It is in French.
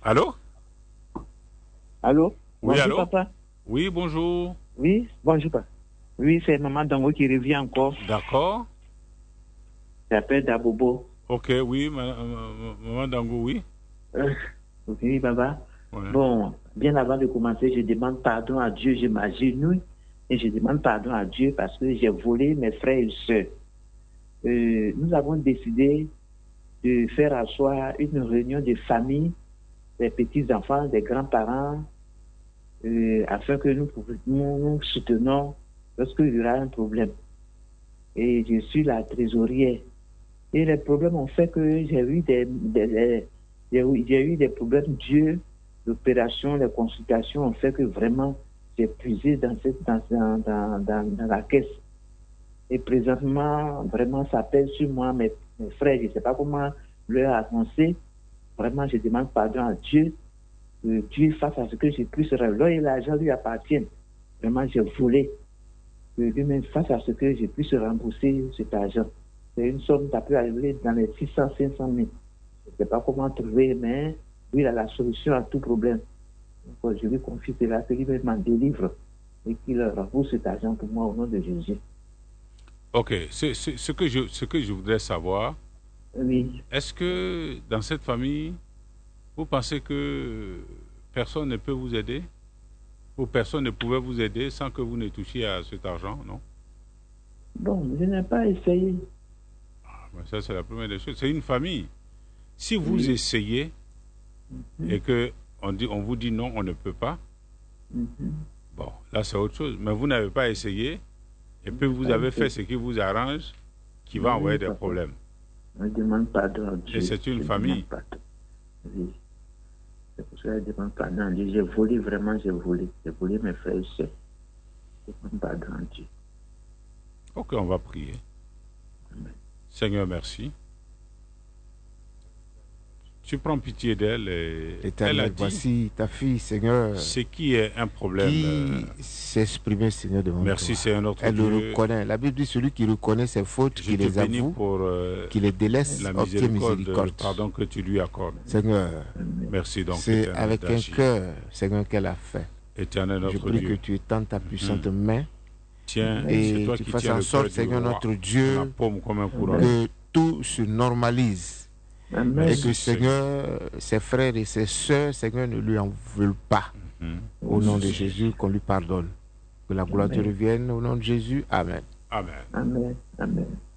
Allô? Allô? Oui, Bonjour, allô? papa. Oui, bonjour. Oui, bonjour, papa. Oui, c'est Maman Dango qui revient encore. D'accord. J'appelle Dabobo. Ok, oui, maman Dango, oui. Euh, oui, papa. Ouais. Bon, bien avant de commencer, je demande pardon à Dieu. Je m'agenouille et je demande pardon à Dieu parce que j'ai volé mes frères et sœurs. Nous avons décidé de faire asseoir une réunion de famille, des petits-enfants, des grands-parents, afin que nous soutenons lorsqu'il y aura un problème. Et je suis la trésorière. Et les problèmes ont fait que j'ai eu j'ai eu des problèmes durs. L'opération, les consultations ont fait que vraiment j'ai puisé dans la caisse. Et présentement, vraiment, ça pèse sur moi, mes frères. Je ne sais pas comment leur annoncer. Vraiment, je demande pardon à Dieu. Que Dieu fasse à ce que je puisse relever. Et l'argent lui appartient. Vraiment, j'ai volé. Que lui-même fasse à ce que je puisse rembourser cet argent. C'est une somme qui peut arriver dans les 600, 500 000. Je ne sais pas comment trouver, mais lui, il a la solution à tout problème. Donc, je lui confie cela, que lui m'en délivre et qu'il rembourse cet argent pour moi au nom de Jésus. Ok, ce que je voudrais savoir, Oui. est-ce que dans cette famille, vous pensez que personne ne peut vous aider? Ou personne ne pouvait vous aider sans que vous ne touchiez à cet argent, non? Bon, je n'ai pas essayé. Mais ça, c'est la première des choses. C'est une famille. Si vous Oui. essayez et que on vous dit non, on ne peut pas, bon, là, c'est autre chose. Mais vous n'avez pas essayé et puis Je n'ai vous pas avez fait essayé. ce qui vous arrange, qui va Oui, envoyer des papa. problèmes. Je demande pardon à Et Dieu. c'est une Je demande famille. pardon. Oui. C'est pour ça que je demande pardon à Dieu. J'ai volé, vraiment, j'ai volé. J'ai volé mes frères et sœurs. Je demande pardon à Dieu. Ok, on va prier. Amen. Seigneur, merci. Tu prends pitié d'elle et elle a Éternel, dit voici ta fille, Seigneur, ce qui est un problème. qui s'est exprimée, Seigneur, devant Merci, toi. c'est un autre Elle le Dieu. reconnaît. La Bible dit celui qui reconnaît ses fautes, Je qui te les bénis avoue, pour qui les délaisse, la obtient miséricorde, le miséricorde. pardon que tu lui accordes. Seigneur, Merci donc, c'est éternel, avec un d'agir. cœur, Seigneur, qu'elle a fait. Éternel Je notre prie Dieu. que tu étends ta puissante main Tiens, c'est et toi tu qui fasses tiens en le cœur sorte, du Seigneur, roi notre dans la Dieu, paume comme un couronne. que tout se normalise. Et Amen. que, Merci, Seigneur. Seigneur, ses frères et ses sœurs, Seigneur, ne lui en veulent pas. Au nom de Jésus, qu'on lui pardonne. Que la gloire te revienne. Au nom de Jésus, Amen. Amen. Amen. Amen.